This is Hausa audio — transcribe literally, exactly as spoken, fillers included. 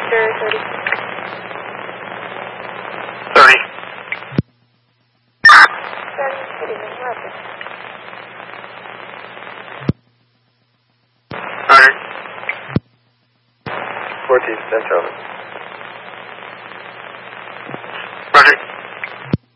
Victor thirty. thirty. Seven City, Minneapolis. one hundred. fourteen Central.